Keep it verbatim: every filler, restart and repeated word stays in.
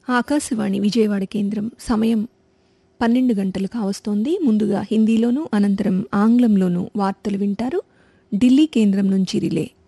ఆకాశవాణి విజయవాడ కేంద్రం సమయం పన్నెండు గంటలు కావస్తోంది. ముందుగా హిందీలోనూ అనంతరం ఆంగ్లంలోనూ వార్తలు వింటారు. ఢిల్లీ కేంద్రం నుంచి రిలే.